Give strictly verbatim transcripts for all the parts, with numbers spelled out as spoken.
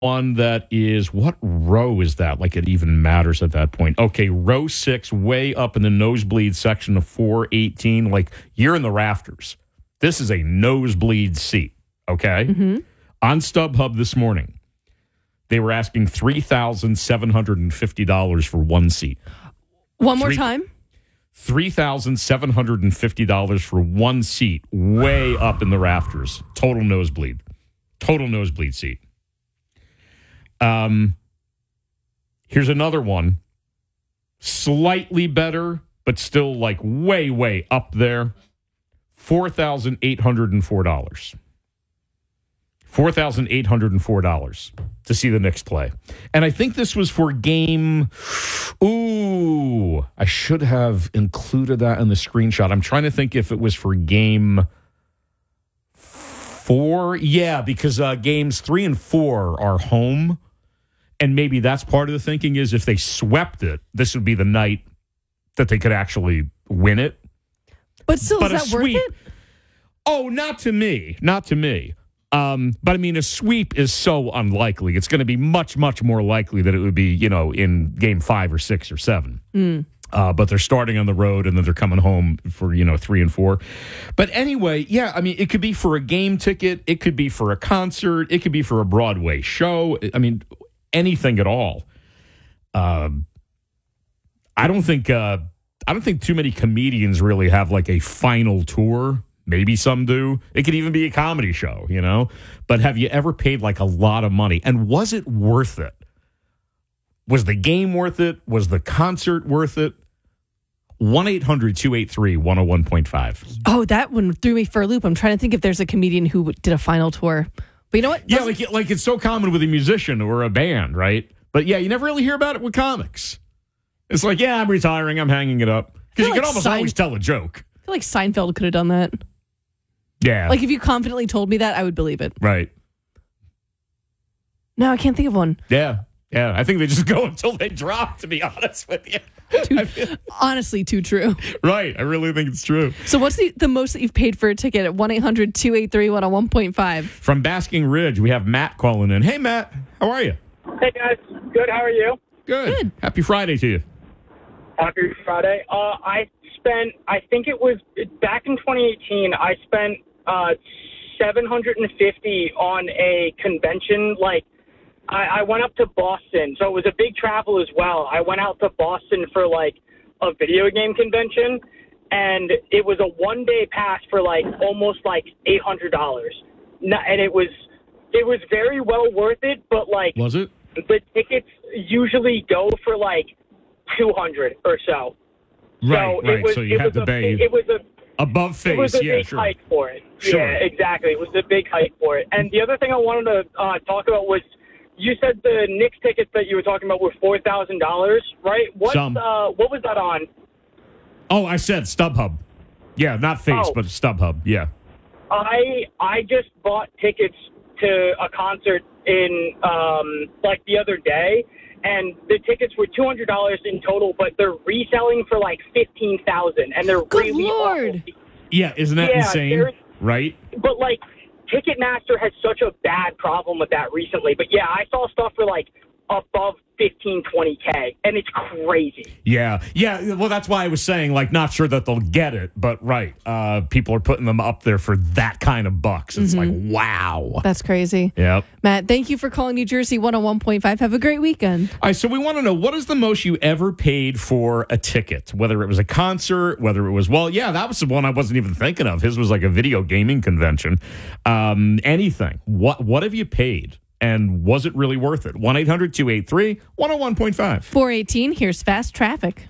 one that is, what row is that? Like it even matters at that point. Okay, row six, way up in the nosebleed section of four eighteen. Like you're in the rafters. This is a nosebleed seat, okay? Mm-hmm. On StubHub this morning, they were asking three thousand seven hundred fifty dollars for one seat. One more Three- time? three thousand seven hundred fifty dollars for one seat, way up in the rafters. Total nosebleed. Total nosebleed seat. Um, here's another one. Slightly better, but still like way, way up there. four thousand eight hundred four dollars. four thousand eight hundred four dollars to see the Knicks play. And I think this was for game... Ooh, I should have included that in the screenshot. I'm trying to think if it was for game four. Yeah, because uh, games three and four are home. And maybe that's part of the thinking is if they swept it, this would be the night that they could actually win it. But still, But is a that worth sweep- it? Oh, not to me. Not to me. Um, but I mean, a sweep is so unlikely. It's going to be much, much more likely that it would be, you know, in game five or six or seven. Mm. Uh, but they're starting on the road and then they're coming home for, you know, three and four. But anyway, yeah, I mean, it could be for a game ticket. It could be for a concert. It could be for a Broadway show. I mean, anything at all. Um, I don't think uh, I don't think too many comedians really have like a final tour. Maybe some do. It could even be a comedy show, you know. But have you ever paid like a lot of money? And was it worth it? Was the game worth it? Was the concert worth it? one eight hundred two eight three one oh one point five. Oh, that one threw me for a loop. I'm trying to think if there's a comedian who did a final tour. But you know what? Yeah, like, like it's so common with a musician or a band, right? But yeah, you never really hear about it with comics. It's like, yeah, I'm retiring. I'm hanging it up. Because you like can almost Sein- always tell a joke. I feel like Seinfeld could have done that. Yeah. Like if you confidently told me that, I would believe it. Right. No, I can't think of one. Yeah. Yeah. I think they just go until they drop, to be honest with you. Too, honestly, too true. Right. I really think it's true. So what's the, the most that you've paid for a ticket at one eight hundred two eight three one oh one point five? From Basking Ridge, we have Matt calling in. Hey, Matt. How are you? Hey, guys. Good. How are you? Good. Good. Happy Friday to you. Happy Friday. Uh, I spent, I think it was back in twenty eighteen, I spent uh, seven hundred fifty on a convention. Like, I, I went up to Boston, so it was a big travel as well. I went out to Boston for, like, a video game convention, and it was a one-day pass for, like, almost, like, eight hundred dollars. And it was, it was very well worth it, but, like, Was it? the tickets usually go for, like, two hundred or so. Right, so right. It was, So you it had was to a, pay It was a above it was face. a Yeah, big sure. hike for it. Sure. Yeah, exactly. It was a big hike for it. And the other thing I wanted to uh, talk about was you said the Knicks tickets that you were talking about were four thousand dollars, right? What Some. uh, what was that on? Oh, I said StubHub. Yeah, not face, Oh. but StubHub. Yeah. I I just bought tickets to a concert in um, like the other day, and the tickets were two hundred dollars in total, but they're reselling for like fifteen thousand, and they're Good really Lord. awful. Yeah, isn't that Yeah, insane? there's- Right? But like Ticketmaster has such a bad problem with that recently. But yeah, I saw stuff for like above fifteen, twenty K, and it's crazy. Yeah. Yeah. Well, that's why I was saying, like, not sure that they'll get it, but right. Uh, people are putting them up there for that kind of bucks. It's like, wow. That's crazy. Yep. Matt, thank you for calling New Jersey one oh one point five. Have a great weekend. All right, so we want to know, what is the most you ever paid for a ticket? Whether it was a concert, whether it was, well, yeah, that was the one I wasn't even thinking of. His was like a video gaming convention. Um, anything. What What have you paid? And was it really worth it? one eight hundred two eight three one oh one point five. four eighteen, here's fast traffic.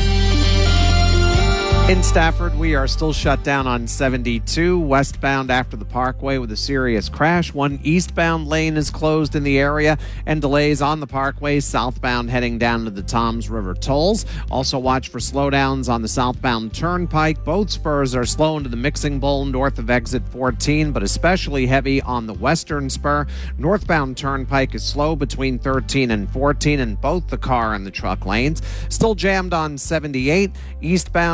In Stafford, we are still shut down on seventy-two westbound after the Parkway with a serious crash. One eastbound lane is closed in the area, and delays on the Parkway southbound heading down to the Toms River tolls. Also watch for slowdowns on the southbound Turnpike. Both spurs are slow into the Mixing Bowl north of exit fourteen, but especially heavy on the western spur. Northbound Turnpike is slow between thirteen and fourteen in both the car and the truck lanes. Still jammed on seventy-eight eastbound after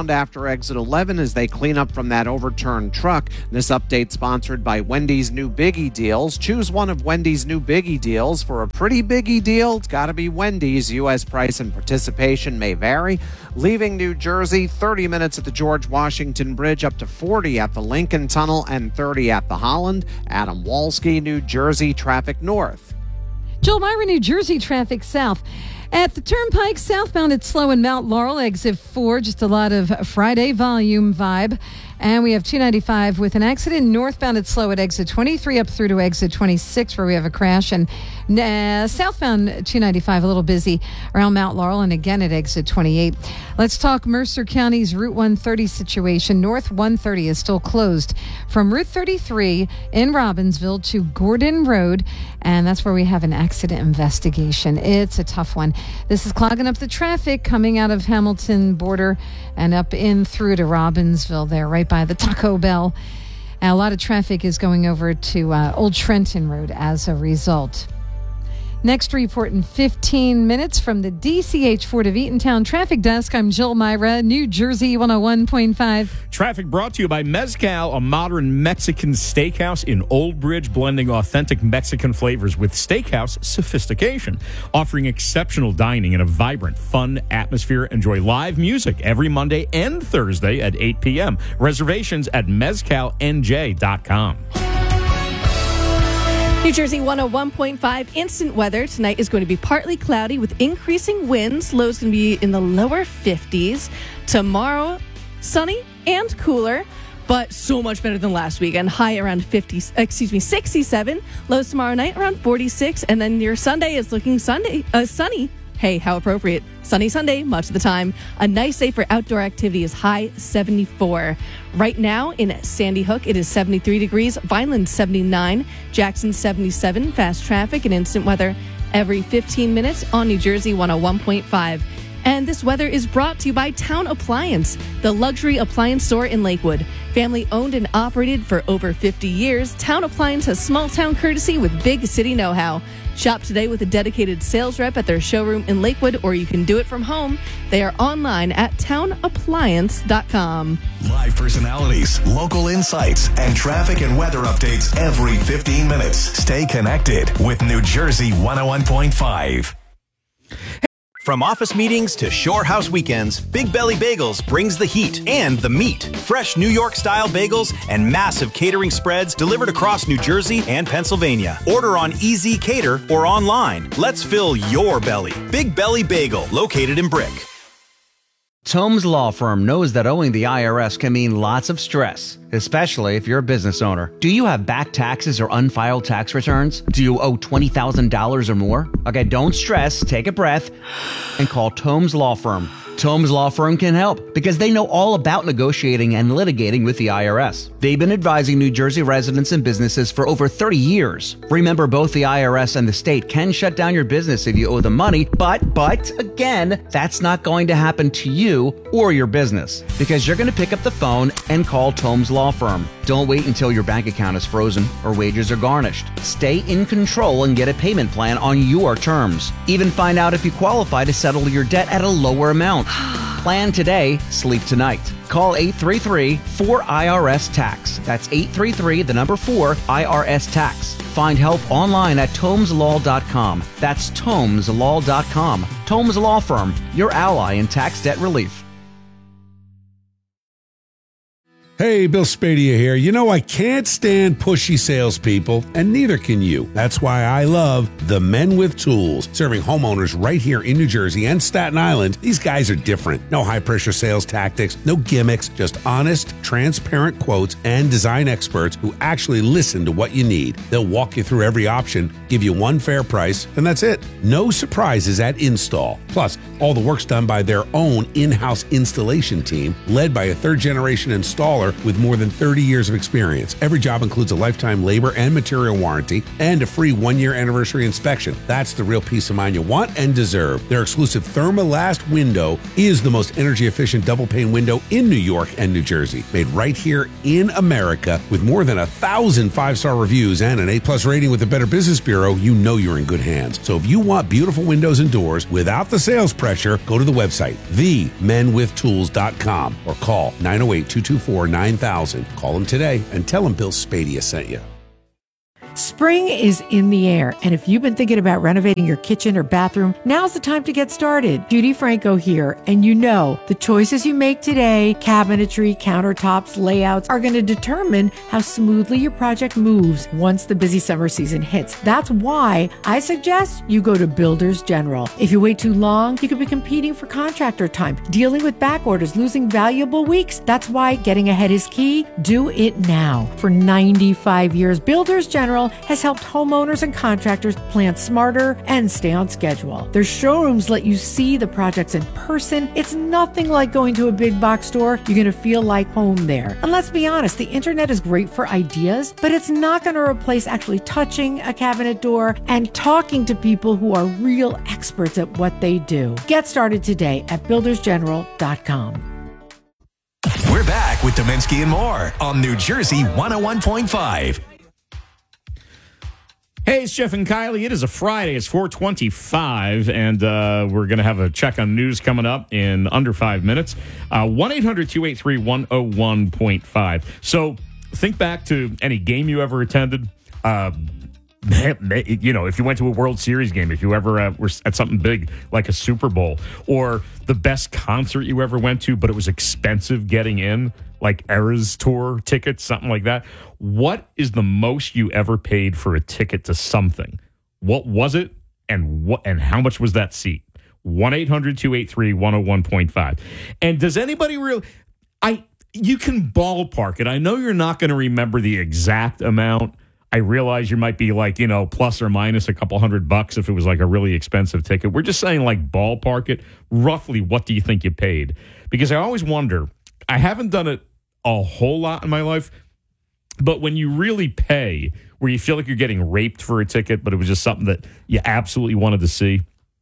after exit eleven as they clean up from that overturned truck. This update sponsored by Wendy's new Biggie Deals. Choose one of Wendy's new Biggie Deals. For a pretty Biggie deal, it's got to be Wendy's. U S price and participation may vary. Leaving New Jersey, thirty minutes at the George Washington Bridge, up to forty at the Lincoln Tunnel, and thirty at the Holland. Adam Walski, New Jersey, traffic north. Joel Myra, New Jersey, traffic south. At the Turnpike, southbound, it's slow in Mount Laurel, exit four, just a lot of Friday volume vibe. And we have two ninety-five with an accident. Northbound, it's slow at exit twenty-three up through to exit twenty-six where we have a crash. And uh, southbound two ninety-five, a little busy around Mount Laurel and again at exit twenty-eight. Let's talk Mercer County's Route one thirty situation. North one thirty is still closed from Route thirty-three in Robbinsville to Gordon Road. And that's where we have an accident investigation. It's a tough one. This is clogging up the traffic coming out of Hamilton border and up in through to Robbinsville there, right by the Taco Bell. And a lot of traffic is going over to uh, Old Trenton Road as a result. Next report in fifteen minutes from the D C H Ford of Eatontown Traffic Desk. I'm Jill Myra, New Jersey one oh one point five. Traffic brought to you by Mezcal, a modern Mexican steakhouse in Old Bridge, blending authentic Mexican flavors with steakhouse sophistication. Offering exceptional dining in a vibrant, fun atmosphere. Enjoy live music every Monday and Thursday at eight p.m. Reservations at mezcal n j dot com. New Jersey one oh one point five instant weather. Tonight is going to be partly cloudy with increasing winds. Lows going to be in the lower fifties. Tomorrow, sunny and cooler, but so much better than last weekend. High around fifty, excuse me, sixty-seven. Lows tomorrow night around forty-six. And then your Sunday is looking Sunday, uh, sunny. Hey, how appropriate. Sunny Sunday, much of the time. A nice day for outdoor activity is high seventy-four. Right now in Sandy Hook, it is seventy-three degrees. Vineland, seventy-nine. Jackson, seventy-seven. Fast traffic and instant weather every fifteen minutes on New Jersey one oh one point five. And this weather is brought to you by Town Appliance, the luxury appliance store in Lakewood. Family owned and operated for over fifty years, Town Appliance has small town courtesy with big city know-how. Shop today with a dedicated sales rep at their showroom in Lakewood, or you can do it from home. They are online at town appliance dot com. Live personalities, local insights, and traffic and weather updates every fifteen minutes. Stay connected with New Jersey one oh one point five. From office meetings to shore house weekends, Big Belly Bagels brings the heat and the meat. Fresh New York-style bagels and massive catering spreads delivered across New Jersey and Pennsylvania. Order on Easy Cater or online. Let's fill your belly. Big Belly Bagel, located in Brick. Tomes Law Firm knows that owing the I R S can mean lots of stress, especially if you're a business owner. Do you have back taxes or unfiled tax returns? Do you owe twenty thousand dollars or more? Okay, don't stress, take a breath, and call Tomes Law Firm. Tomes Law Firm can help because they know all about negotiating and litigating with the I R S. They've been advising New Jersey residents and businesses for over thirty years. Remember, both the I R S and the state can shut down your business if you owe them money, but, but, again, that's not going to happen to you or your business because you're going to pick up the phone and call Tomes Law Firm. Don't wait until your bank account is frozen or wages are garnished. Stay in control and get a payment plan on your terms. Even find out if you qualify to settle your debt at a lower amount. Plan today, sleep tonight. Call eight three three, four I R S, T A X. That's eight three three, the number four, I R S, T A X. Find help online at tomes law dot com. That's tomes law dot com. Tomes Law Firm, your ally in tax debt relief. Hey, Bill Spadia here. You know, I can't stand pushy salespeople, and neither can you. That's why I love the Men with Tools, serving homeowners right here in New Jersey and Staten Island. These guys are different. No high-pressure sales tactics, no gimmicks, just honest, transparent quotes and design experts who actually listen to what you need. They'll walk you through every option, give you one fair price, and that's it. No surprises at install. Plus, all the work's done by their own in-house installation team, led by a third-generation installer dealer with more than thirty years of experience. Every job includes a lifetime labor and material warranty and a free one-year anniversary inspection. That's the real peace of mind you want and deserve. Their exclusive Thermalast window is the most energy-efficient double-pane window in New York and New Jersey. Made right here in America with more than a thousand five-star reviews and an A-plus rating with the Better Business Bureau, you know you're in good hands. So if you want beautiful windows and doors without the sales pressure, go to the website, the men with tools dot com, or call nine oh eight, two two four, nine thousand. Call them today and tell them Bill Spadia sent you. Spring is in the air, and if you've been thinking about renovating your kitchen or bathroom, now's the time to get started. Judy Franco here, and you know the choices you make today, cabinetry, countertops, layouts, are going to determine how smoothly your project moves once the busy summer season hits. That's why I suggest you go to Builders General. If you wait too long, you could be competing for contractor time, dealing with back orders, losing valuable weeks. That's why getting ahead is key. Do it now. For ninety-five years, Builders General has helped homeowners and contractors plan smarter and stay on schedule. Their showrooms let you see the projects in person. It's nothing like going to a big box store. You're going to feel like home there. And let's be honest, the internet is great for ideas, but it's not going to replace actually touching a cabinet door and talking to people who are real experts at what they do. Get started today at builders general dot com. We're back with Dominski and more on New Jersey one oh one point five. Hey, it's Jeff and Kylie. It is a Friday. It's four twenty-five, and uh, we're going to have a check on news coming up in under five minutes. Uh, one eight hundred, two eight three, one oh one point five. So think back to any game you ever attended. Uh, you know, if you went to a World Series game, if you ever uh, were at something big like a Super Bowl, or the best concert you ever went to, but it was expensive getting in, like Eras Tour tickets, something like that. What is the most you ever paid for a ticket to something? What was it, and what and how much was that seat? one eight hundred, two eight three, one oh one point five. And does anybody really... I you can ballpark it. I know you're not going to remember the exact amount. I realize you might be like, you know, plus or minus a couple hundred bucks if it was like a really expensive ticket. We're just saying like ballpark it. Roughly, what do you think you paid? Because I always wonder, I haven't done it a whole lot in my life, but when you really pay, where you feel like you're getting raped for a ticket, but it was just something that you absolutely wanted to see,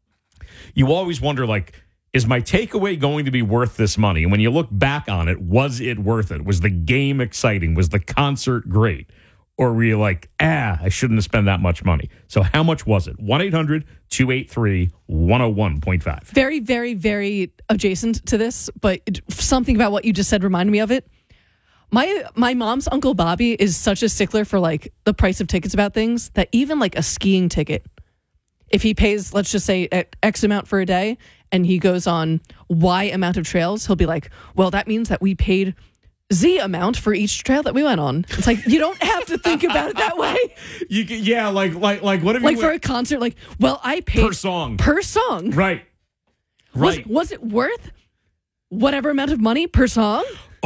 you always wonder, like, is my takeaway going to be worth this money? And when you look back on it, was it worth it? Was the game exciting? Was the concert great? Or were you like, ah, I shouldn't have spent that much money? So how much was it? one eight hundred, two eight three, one oh one point five. Very, very, very adjacent to this, but it, something about what you just said reminded me of it. My my mom's Uncle Bobby is such a stickler for like the price of tickets about things that even like a skiing ticket, if he pays, let's just say X amount for a day and he goes on Y amount of trails, he'll be like, well, that means that we paid Z amount for each trail that we went on. It's like, you don't have to think about it that way. You can, yeah, like like like what if like you for went, a concert, like, well, I paid per song. Per song. Right. Was, Right. was it worth whatever amount of money per song?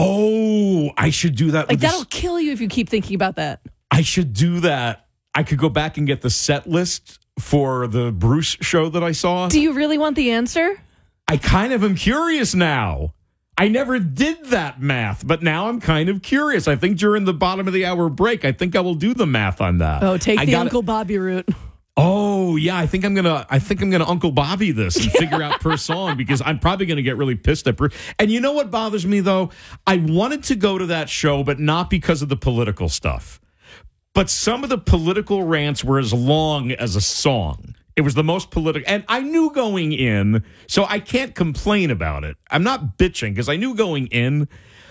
Oh, I should do that. Like, with that'll this. kill you if you keep thinking about that. I should do that. I could go back and get the set list for the Bruce show that I saw. Do you really want the answer? I kind of am curious now. I never did that math, but now I'm kind of curious. I think during the bottom of the hour break, I think I will do the math on that. Oh, take I the gotta, Uncle Bobby route. Oh yeah, I think I'm gonna. I think I'm gonna Uncle Bobby this and figure out per song, because I'm probably gonna get really pissed at. Per- and you know what bothers me though? I wanted to go to that show, but not because of the political stuff. But some of the political rants were as long as a song. It was the most political, and I knew going in, so I can't complain about it. I'm not bitching because I knew going in,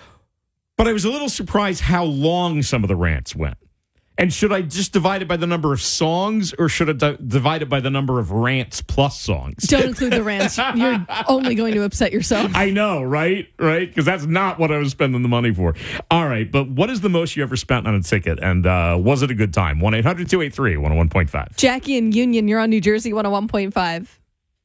but I was a little surprised how long some of the rants went. And should I just divide it by the number of songs, or should I di- divide it by the number of rants plus songs? Don't include the rants. You're only going to upset yourself. I know, right? Right? Because that's not what I was spending the money for. All right, but what is the most you ever spent on a ticket, and uh, was it a good time? one eight hundred, two eight three, one oh one point five. Jackie in Union, you're on New Jersey one oh one point five.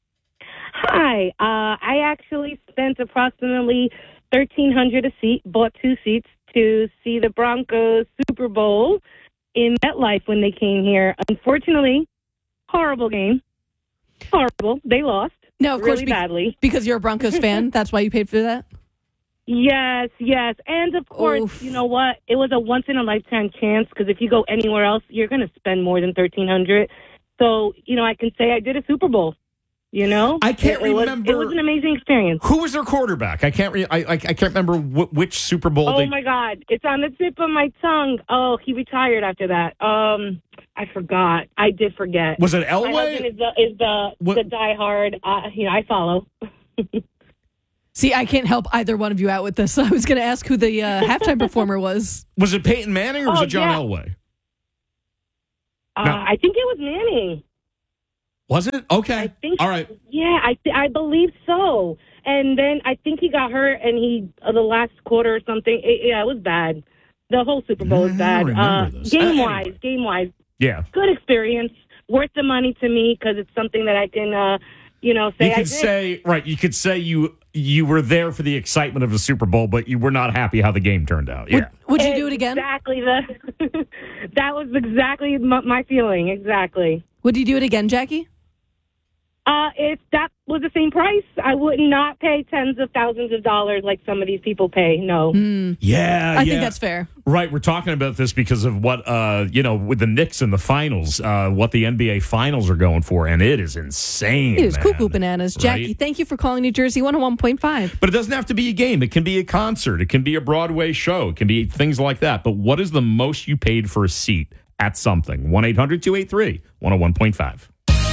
Hi. Uh, I actually spent approximately thirteen hundred dollars a seat, bought two seats to see the Broncos Super Bowl in MetLife when they came here. Unfortunately, horrible game. Horrible. They lost. No, of really course, be- badly. Because you're a Broncos fan. That's why you paid for that? Yes, yes. And of course, Oof. you know what? It was a once in a lifetime chance because if you go anywhere else, you're going to spend more than thirteen hundred dollars. So, you know, I can say I did a Super Bowl. You know, I can't it, it remember. Was, it was an amazing experience. Who was their quarterback? I can't. Re- I, I I can't remember wh- which Super Bowl. Oh they... my God, it's on the tip of my tongue. Oh, he retired after that. Um, I forgot. I did forget. Was it My Elway? husband is the is the What- the diehard. Uh, you know, I follow. See, I can't help either one of you out with this. I was going to ask who the uh, halftime performer was. Was it Peyton Manning or was Oh, it John yeah. Elway? Uh, No. I think it was Manning. Was it? Okay. I think. All right. Yeah, I th- I believe so. And then I think he got hurt, and he uh, the last quarter or something. It, yeah, it was bad. The whole Super Bowl was I bad. remember Uh, this. game Uh, wise, anyway. game wise, Yeah. good experience, worth the money to me because it's something that I can, uh, you know, say You I could did. say right. You could say you you were there for the excitement of the Super Bowl, but you were not happy how the game turned out. Yeah. Would, would you do it again? Exactly. The that was exactly my, my feeling. Exactly. Would you do it again, Jackie? Uh, if that was the same price, I would not pay tens of thousands of dollars like some of these people pay. No. Yeah. I yeah. think that's fair. Right, we're talking about this because of what uh, you know, with the Knicks in the finals, uh, what the N B A finals are going for, and it is insane. It is man. cuckoo bananas. Jackie, Right? thank you for calling New Jersey one oh one point five. But it doesn't have to be a game. It can be a concert. It can be a Broadway show. It can be things like that. But what is the most you paid for a seat at something? one eight hundred two eight three one oh one point five.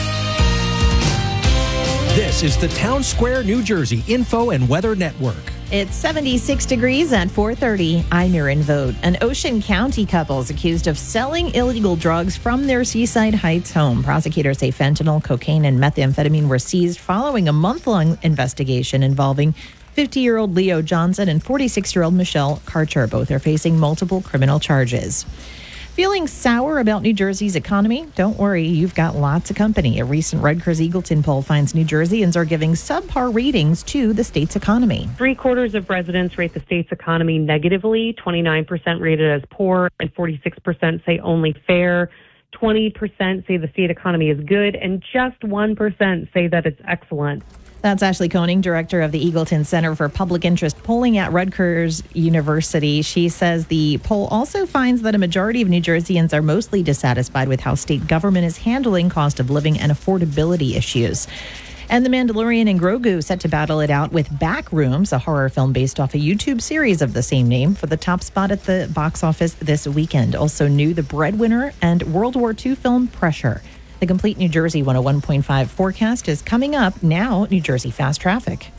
This is the Town Square, New Jersey Info and Weather Network. It's seventy-six degrees at four thirty. I'm Erin Vogt. An Ocean County couple is accused of selling illegal drugs from their Seaside Heights home. Prosecutors say fentanyl, cocaine, and methamphetamine were seized following a month-long investigation involving fifty-year-old Leo Johnson and forty-six-year-old Michelle Karcher. Both are facing multiple criminal charges. Feeling sour about New Jersey's economy? Don't worry, you've got lots of company. A recent Rutgers Eagleton poll finds New Jerseyans are giving subpar ratings to the state's economy. Three quarters of residents rate the state's economy negatively, twenty-nine percent rate it as poor, and forty-six percent say only fair. twenty percent say the state economy is good, and just one percent say that it's excellent. That's Ashley Koenig, director of the Eagleton Center for Public Interest Polling at Rutgers University. She says the poll also finds that a majority of New Jerseyans are mostly dissatisfied with how state government is handling cost of living and affordability issues. And The Mandalorian and Grogu set to battle it out with Backrooms, a horror film based off a YouTube series of the same name, for the top spot at the box office this weekend. Also new, The Breadwinner and World War Two film Pressure. The complete New Jersey one oh one point five forecast is coming up now. New Jersey Fast Traffic.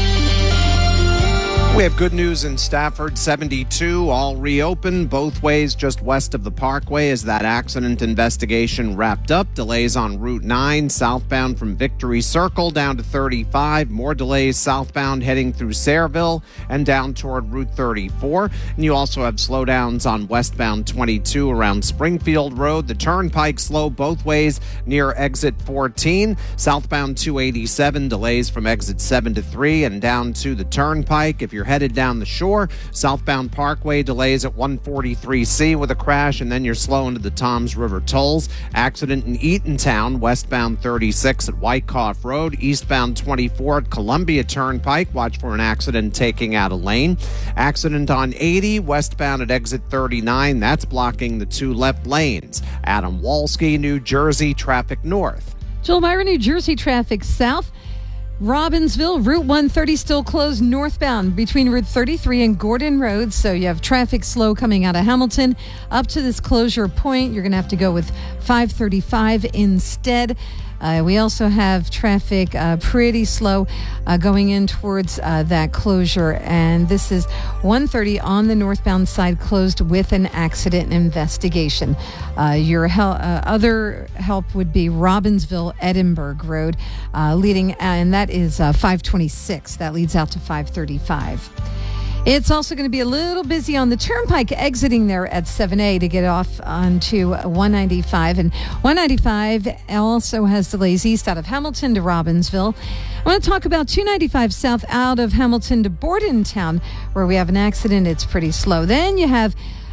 We have good news in Stafford, seventy-two, all reopened both ways just west of the Parkway as that accident investigation wrapped up. Delays on Route nine, southbound from Victory Circle down to thirty-five. More delays southbound heading through Sayreville and down toward Route thirty-four. And you also have slowdowns on westbound twenty-two around Springfield Road. The Turnpike slow both ways near exit fourteen. Southbound two eighty-seven, delays from exit seven to three and down to the Turnpike. If you're headed down the shore, southbound Parkway delays at one forty-three C with a crash, and then you're slow into the Toms River tolls. Accident in Eatontown, westbound thirty-six at Wyckoff Road, eastbound twenty-four at Columbia Turnpike. Watch for an accident taking out a lane. Accident on eighty, westbound at exit thirty-nine. That's blocking the two left lanes. Adam Walski, New Jersey, traffic north. Joel Myra, New Jersey, traffic south. Robbinsville, Route one thirty still closed northbound between Route thirty-three and Gordon Road. So you have traffic slow coming out of Hamilton up to this closure point. You're going to have to go with five thirty-five instead. Uh, we also have traffic uh, pretty slow uh, going in towards uh, that closure. And this is one thirty on the northbound side closed with an accident investigation. Uh, your hel- uh, other help would be Robbinsville, Edinburgh Road, uh, leading, and that is uh, five twenty-six. That leads out to five thirty-five. It's also going to be a little busy on the Turnpike exiting there at seven A to get off onto one ninety-five. And one ninety-five also has delays east out of Hamilton to Robbinsville. I want to talk about two ninety-five south out of Hamilton to Bordentown, where we have an accident. It's pretty slow. Then you have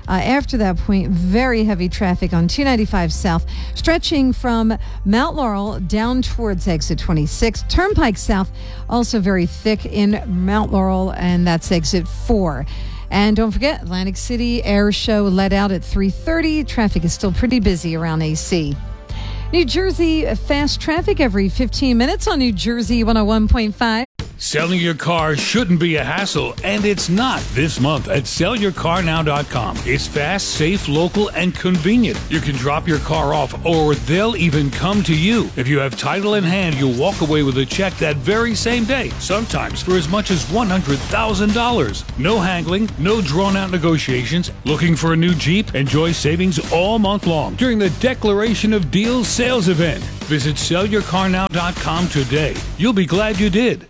Uh, after that point, very heavy traffic on two ninety-five South, stretching from Mount Laurel down towards exit twenty-six. Turnpike South, also very thick in Mount Laurel, and that's exit four. And don't forget, Atlantic City Air Show let out at three thirty. Traffic is still pretty busy around A C. New Jersey fast traffic every fifteen minutes on New Jersey one oh one point five. Selling your car shouldn't be a hassle, and it's not this month at sell your car now dot com. It's fast, safe, local, and convenient. You can drop your car off, or they'll even come to you. If you have title in hand, you'll walk away with a check that very same day, sometimes for as much as one hundred thousand dollars. No haggling, no drawn-out negotiations. Looking for a new Jeep? Enjoy savings all month long during the Declaration of Deals sales event. Visit sell your car now dot com today. You'll be glad you did.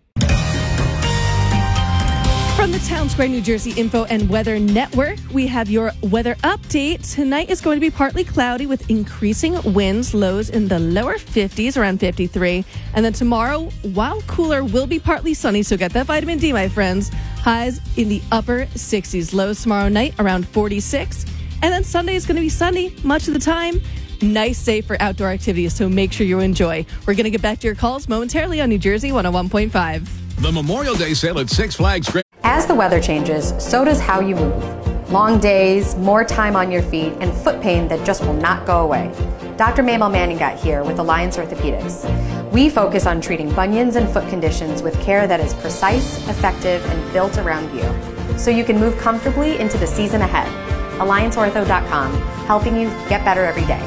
From the Town Square, New Jersey Info and Weather Network, we have your weather update. Tonight is going to be partly cloudy with increasing winds, lows in the lower fifties, around fifty-three. And then tomorrow, while cooler, will be partly sunny, so get that vitamin D, my friends. Highs in the upper sixties. Lows tomorrow night, around forty-six. And then Sunday is going to be sunny much of the time. Nice day for outdoor activities, so make sure you enjoy. We're going to get back to your calls momentarily on New Jersey one oh one point five. The Memorial Day sale at Six Flags Great. As the weather changes, so does how you move. Long days, more time on your feet, and foot pain that just will not go away. Doctor Mabel Manning got here with Alliance Orthopedics. We focus on treating bunions and foot conditions with care that is precise, effective, and built around you, so you can move comfortably into the season ahead. Alliance Ortho dot com, helping you get better every day.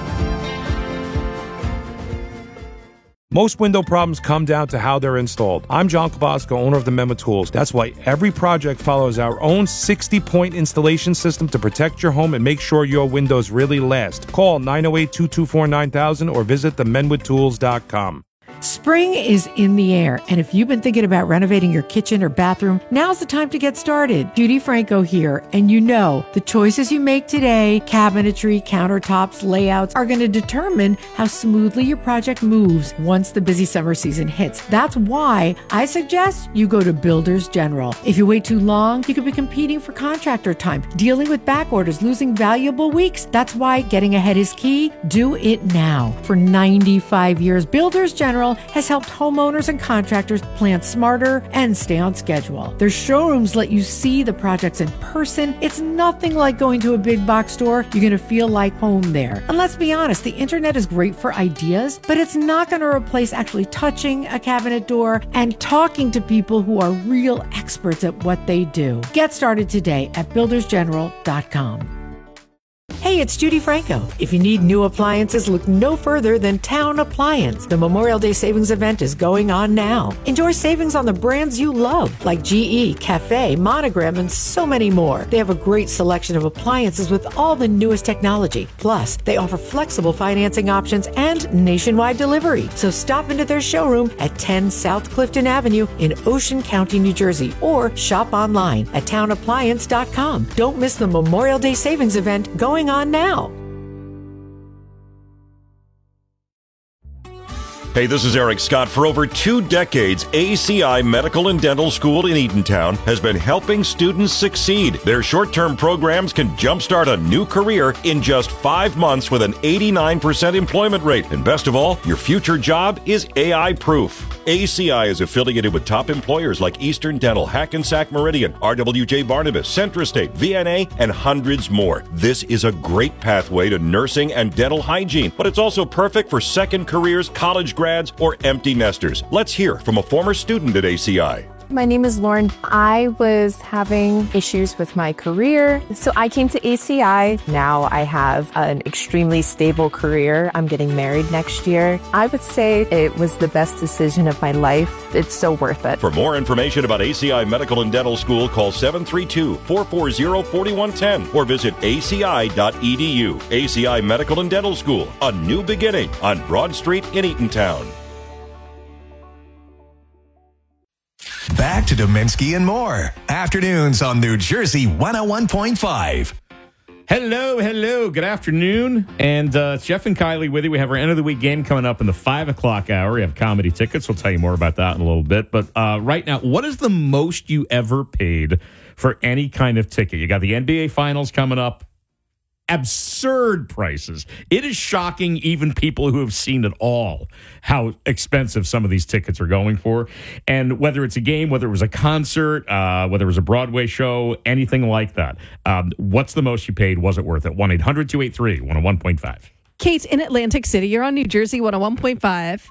Most window problems come down to how they're installed. I'm John Kobosco, owner of the Mema Tools. That's why every project follows our own sixty-point installation system to protect your home and make sure your windows really last. Call nine oh eight, two two four, nine thousand or visit the menwood tools dot com. Spring is in the air, and if you've been thinking about renovating your kitchen or bathroom, now's the time to get started. Judy Franco here, and you know the choices you make today, cabinetry, countertops, layouts, are going to determine how smoothly your project moves once the busy summer season hits. That's why I suggest you go to Builders General. If you wait too long, you could be competing for contractor time, dealing with back orders, losing valuable weeks. That's why getting ahead is key. Do it now. For ninety-five years, Builders General has helped homeowners and contractors plan smarter and stay on schedule. Their showrooms let you see the projects in person. It's nothing like going to a big box store. You're going to feel like home there. And let's be honest, the internet is great for ideas, but it's not going to replace actually touching a cabinet door and talking to people who are real experts at what they do. Get started today at builders general dot com. Hey, it's Judy Franco. If you need new appliances, look no further than Town Appliance. The Memorial Day Savings event is going on now. Enjoy savings on the brands you love, like G E, Cafe, Monogram, and so many more. They have a great selection of appliances with all the newest technology. Plus, they offer flexible financing options and nationwide delivery. So stop into their showroom at ten South Clifton Avenue in Ocean County, New Jersey, or shop online at town appliance dot com. Don't miss the Memorial Day Savings event going on now. Hey, this is Eric Scott. For over two decades, A C I Medical and Dental School in Eatontown has been helping students succeed. Their short-term programs can jumpstart a new career in just five months with an eighty-nine percent employment rate. And best of all, your future job is A I-proof. A C I is affiliated with top employers like Eastern Dental, Hackensack Meridian, R W J Barnabas, Centrostate, V N A, and hundreds more. This is a great pathway to nursing and dental hygiene, but it's also perfect for second careers, college grads, or empty nesters. Let's hear from a former student at A C I. My name is Lauren. I was having issues with my career, so I came to A C I. Now I have an extremely stable career. I'm getting married next year. I would say it was the best decision of my life. It's so worth it. For more information about A C I Medical and Dental School, call seven three two, four four zero, four one one zero or visit A C I dot E D U. A C I Medical and Dental School, a new beginning on Broad Street in Eatontown. Back to Dominski and more. Afternoons on New Jersey one oh one point five. Hello, hello. Good afternoon. And uh, it's Jeff and Kylie with you. We have our end of the week game coming up in the five o'clock hour. We have comedy tickets. We'll tell you more about that in a little bit. But uh, right now, what is the most you ever paid for any kind of ticket? You got the N B A Finals coming up. Absurd prices. It is shocking, even people who have seen it all, how expensive some of these tickets are going for. And whether it's a game, whether it was a concert, uh, whether it was a Broadway show, anything like that. Um, what's the most you paid? Was it worth it? one eight hundred two eight three one oh one point five. Kate in Atlantic City. You're on New Jersey one oh one point five.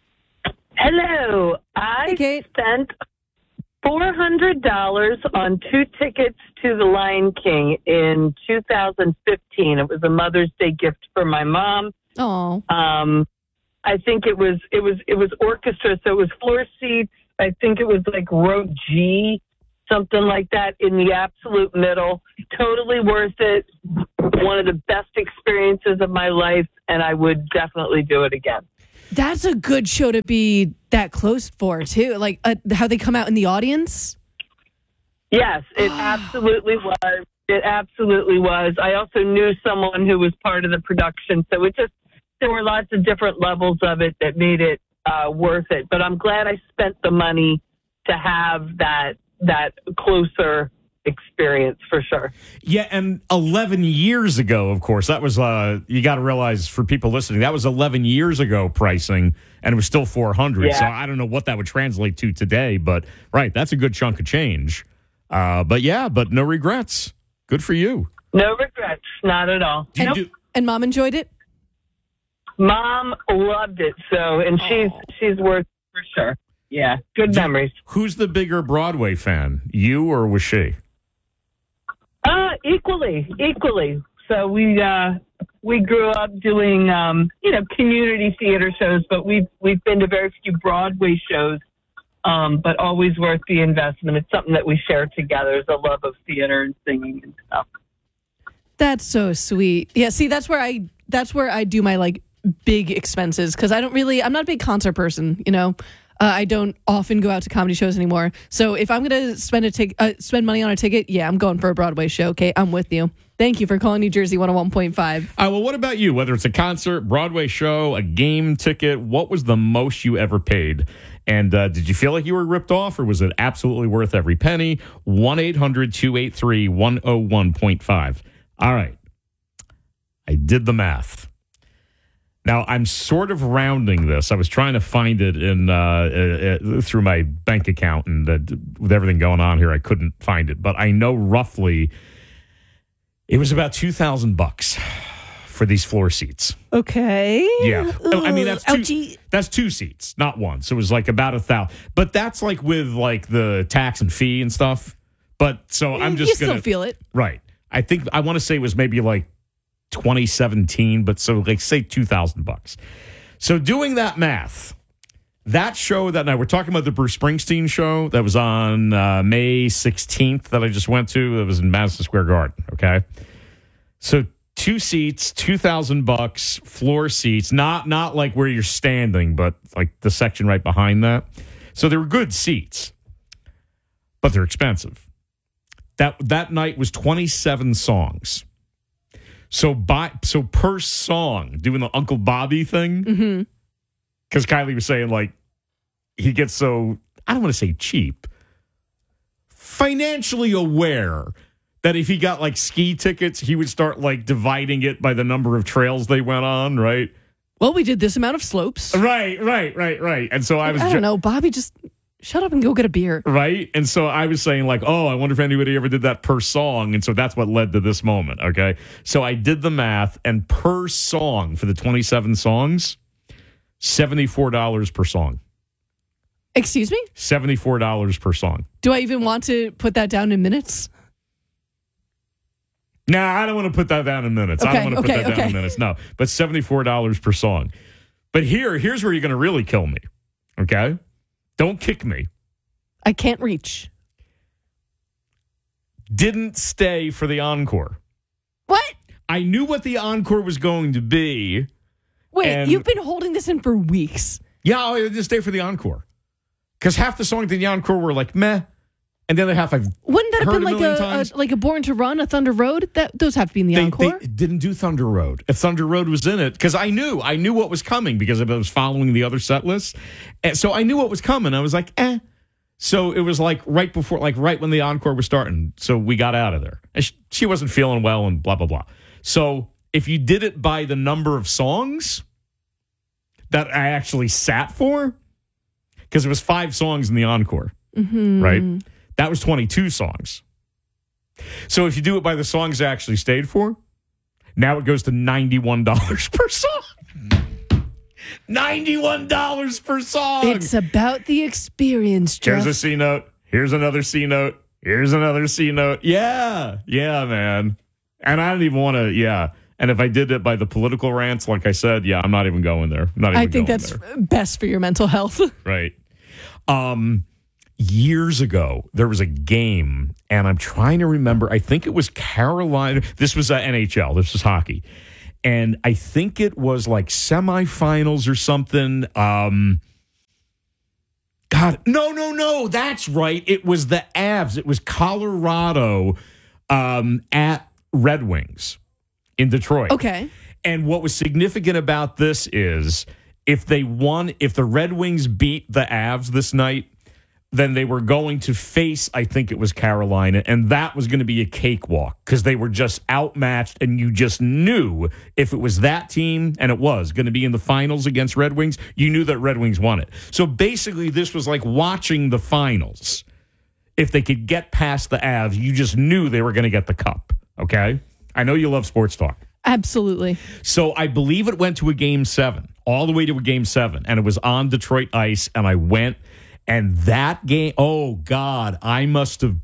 Hello. I hey, Kate. spent four hundred dollars on two tickets to The Lion King in two thousand fifteen. It was a Mother's Day gift for my mom. Oh. Um, I think it was it was it was orchestra, so it was floor seats. I think it was like row G, something like that, in the absolute middle. Totally worth it. One of the best experiences of my life, and I would definitely do it again. That's a good show to be that close for, too. Like uh, how they come out in the audience. Yes, it absolutely was. It absolutely was. I also knew someone who was part of the production, so it just there were lots of different levels of it that made it uh, worth it. But I'm glad I spent the money to have that that closer experience for sure. Yeah, and eleven years ago, of course, that was, uh, you got to realize for people listening, that was eleven years ago pricing, and it was still four hundred. Yeah. So I don't know what that would translate to today, but right, that's a good chunk of change. Uh, but yeah, but no regrets. Good for you. No regrets, not at all. And, Nope. and Mom enjoyed it? Mom loved it, so, and she's she's worth it for sure. Yeah, good Do- memories. Who's the bigger Broadway fan, you or was she? Uh, equally, equally. So we uh, we grew up doing um, you know community theater shows, but we've we've been to very few Broadway shows. Um, but always worth the investment. It's something that we share together, is a love of theater and singing and stuff. That's so sweet. Yeah, see, that's where I that's where I do my like big expenses because I don't really I'm not a big concert person, you know. Uh, I don't often go out to comedy shows anymore. So if I'm gonna spend a tic- uh, spend money on a ticket, yeah, I'm going for a Broadway show. Okay, I'm with you. Thank you for calling New Jersey one oh one point five. Uh, well, what about you? Whether it's a concert, Broadway show, a game ticket, what was the most you ever paid? And uh, did you feel like you were ripped off, or was it absolutely worth every penny? one eight hundred two eight three one oh one point five. All right. I did the math. Now, I'm sort of rounding this. I was trying to find it in uh, uh, through my bank account, and uh, with everything going on here, I couldn't find it. But I know roughly it was about two thousand bucks for these floor seats. Okay. Yeah. I mean, that's two, Ouchie. that's two seats, not one. So it was like about a thousand. But that's like with like the tax and fee and stuff. But so I'm just you going to still feel it. Right. I think I want to say it was maybe like twenty seventeen, but so like say two thousand bucks. So doing that math, that show that night, we're talking about the Bruce Springsteen show that was on uh, May sixteenth that I just went to. That was in Madison Square Garden. Okay. So two seats, two thousand bucks, floor seats, not not like where you're standing, but like the section right behind that. So they were good seats, but they're expensive. That that night was twenty-seven songs. So by so per song, doing the Uncle Bobby thing, because Mm-hmm. Kylie was saying like he gets so I don't want to say cheap, financially aware. That if he got like ski tickets, he would start like dividing it by the number of trails they went on, right? Well, we did this amount of slopes. Right, right, right, right. And so I was I don't know, Bobby, just shut up and go get a beer. Right? And so I was saying like, oh, I wonder if anybody ever did that per song. And so that's what led to this moment, okay? So I did the math, and per song for the twenty-seven songs, seventy-four dollars per song. Excuse me? seventy-four dollars per song. Do I even want to put that down in minutes? Nah, I don't want to put that down in minutes. I Okay, don't want to okay, put that okay. down in minutes. No, but seventy-four dollars per song. But here, here's where you're going to really kill me, okay? Don't kick me. I can't reach. Didn't stay for the encore. What? I knew what the encore was going to be. Wait, and- you've been holding this in for weeks. Yeah, I didn't stay for the encore. Because half the songs in the encore were like, meh. And the other half I've Wouldn't that have heard been a like million a, times. a like a Born to Run, a Thunder Road? That those have to be in the They, encore. they didn't do Thunder Road. If Thunder Road was in it, because I knew, I knew what was coming because I was following the other set list. And so I knew what was coming. I was like, eh. So it was like right before, like right when the encore was starting. So we got out of there. And she, she wasn't feeling well and blah, blah, blah. So if you did it by the number of songs that I actually sat for, because it was five songs in the encore, Mm-hmm. right? That was twenty-two songs. So if you do it by the songs I actually stayed for, now it goes to ninety-one dollars per song. ninety-one dollars per song. It's about the experience, Jeff. Here's a C note. Here's another C note. Here's another C note. Yeah. Yeah, man. And I don't even want to, yeah. And if I did it by the political rants, like I said, yeah, I'm not even going there. I'm not even I think going that's there. best for your mental health. Right. Um, years ago, there was a game, and I'm trying to remember. I think it was Carolina. This was uh, N H L. This was hockey. And I think it was like semifinals or something. Um, God, no, no, no. That's right. It was the Avs. It was Colorado um, at Red Wings in Detroit. Okay. And what was significant about this is if they won, if the Red Wings beat the Avs this night, then they were going to face, I think it was Carolina, and that was going to be a cakewalk because they were just outmatched, and you just knew if it was that team, and it was going to be in the finals against Red Wings, you knew that Red Wings won it. So basically, this was like watching the finals. If they could get past the Avs, you just knew they were going to get the cup, okay? I know you love sports talk. Absolutely. So I believe it went to a game seven, all the way to a game seven, and it was on Detroit ice, and I went. And that game, oh, God, I must have,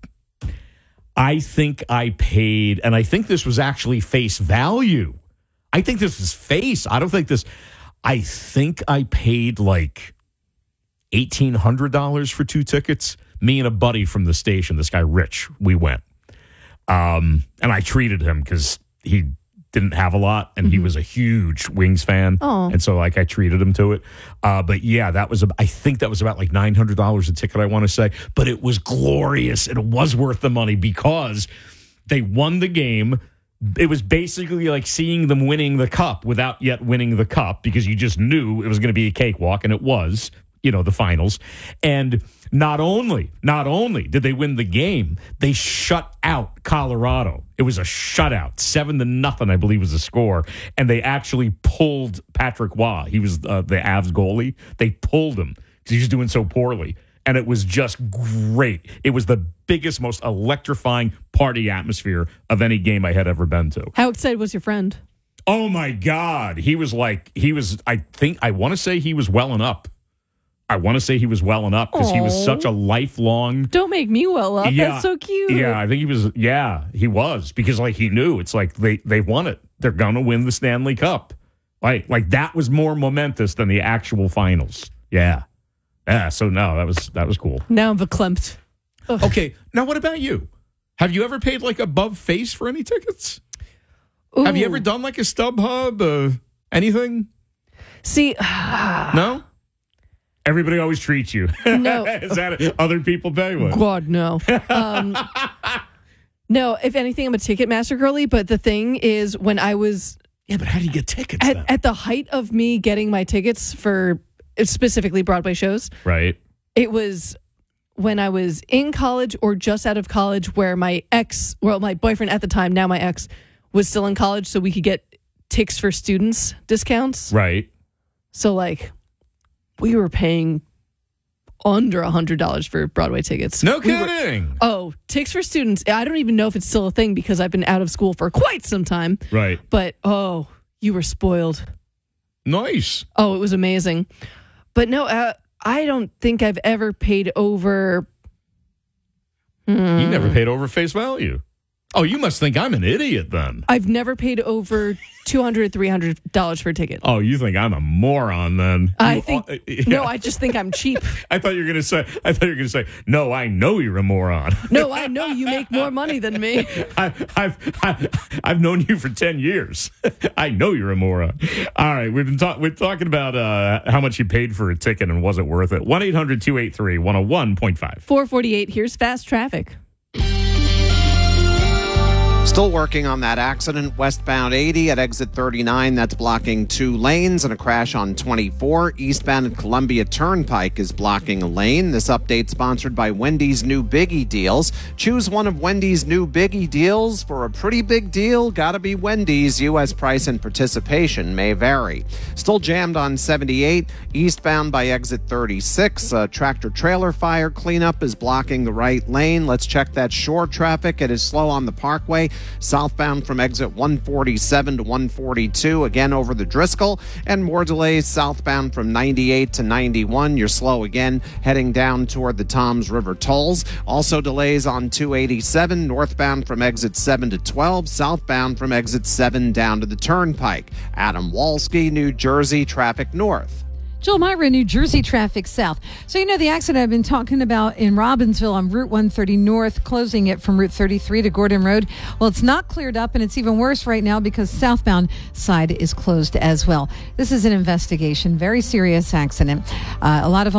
I think I paid, and I think this was actually face value. I think this was face. I don't think this, I think I paid like eighteen hundred dollars for two tickets. Me and a buddy from the station, this guy Rich, we went. Um, and I treated him because he didn't have a lot, and mm-hmm. he was a huge Wings fan. Oh. And so, like, I treated him to it. Uh, but, yeah, that was, a, I think that was about, like, nine hundred dollars a ticket, I want to say. But it was glorious, and it was worth the money because they won the game. It was basically like seeing them winning the cup without yet winning the cup because you just knew it was going to be a cakewalk, and it was, you know, the finals. And not only, not only did they win the game, they shut out Colorado. It was a shutout, seven to nothing, I believe was the score. And they actually pulled Patrick Waugh. He was uh, the Avs goalie. They pulled him because he was doing so poorly. And it was just great. It was the biggest, most electrifying party atmosphere of any game I had ever been to. How excited was your friend? Oh, my God. He was like, he was, I think, I want to say he was welling up. I want to say he was welling up because he was such a lifelong. Don't make me well up. Yeah, That's so cute. Yeah, I think he was. Yeah, he was because like he knew it's like they they won it. They're gonna win the Stanley Cup. Like like that was more momentous than the actual finals. Yeah, yeah. So no, that was that was cool. Now I'm verklempt. Ugh. Okay, now what about you? Have you ever paid like above face for any tickets? Ooh. Have you ever done like a StubHub, uh, anything? See, no. Everybody always treats you. No. Is that it? Other people pay with? God, no. Um, no, if anything, I'm a Ticketmaster girly. But the thing is, when I was... Yeah, but how do you get tickets At, then? at the height of me getting my tickets for specifically Broadway shows, Right. it was when I was in college or just out of college where my ex, well, my boyfriend at the time, now my ex, was still in college so we could get Ticks for Students discounts. Right. So, like... we were paying under one hundred dollars for Broadway tickets. No we were, kidding. oh, Ticks for Students. I don't even know if it's still a thing because I've been out of school for quite some time. Right. But, oh, you were spoiled. Nice. Oh, it was amazing. But no, uh, I don't think I've ever paid over... You never paid over face value. Oh, you must think I'm an idiot then. I've never paid over two hundred dollars, three hundred dollars for a ticket. Oh, you think I'm a moron then? I You- think uh, yeah. no, I just think I'm cheap. I thought you were going to say. I thought you were going to say. No, I know you're a moron. No, I know you make more money than me. I, I've I, I've known you for ten years. I know you're a moron. All right, we've been talking. We're talking about uh, how much you paid for a ticket and was it worth it? One eight hundred two eight three one zero one point five. four forty-eight. Here's fast traffic. Still working on that accident westbound eighty at exit thirty-nine. That's blocking two lanes, and a crash on twenty-four. Eastbound at Columbia Turnpike is blocking a lane. This update sponsored by Wendy's new Biggie Deals. Choose one of Wendy's new Biggie Deals for a pretty big deal. Gotta be Wendy's. U S price and participation may vary. Still jammed on seventy-eight. Eastbound by exit thirty-six. A tractor trailer fire cleanup is blocking the right lane. Let's check that shore traffic. It is slow on the Parkway. Southbound from exit one forty-seven to one forty-two, again over the Driscoll, and more delays southbound from ninety-eight to ninety-one. You're slow again heading down toward the Toms River tolls. Also delays on two eighty-seven northbound from exit seven to twelve, southbound from exit seven down to the Turnpike. Adam Walski, New Jersey, traffic north. Joel Myra, New Jersey, traffic south. So, you know, the accident I've been talking about in Robbinsville on Route one thirty North, closing it from Route thirty-three to Gordon Road. Well, it's not cleared up, and it's even worse right now because southbound side is closed as well. This is an investigation, very serious accident. Uh, a lot of